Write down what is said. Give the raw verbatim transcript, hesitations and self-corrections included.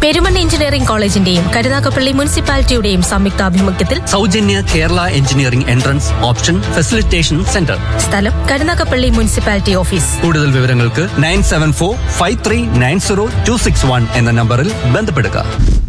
Perumon engineering കോളേജിന്റെയും Karunagappally മുനിസിപ്പാലിറ്റിയുടെയും സംയുക്താഭിമുഖ്യത്തിൽ സൗജന്യ Kerala engineering entrance option facilitation centre. സ്ഥലം Karunagappally municipality office. കൂടുതൽ വിവരങ്ങൾക്ക് nine seven four five three nine zero to six one എന്ന നമ്പറിൽ ബന്ധപ്പെടുക.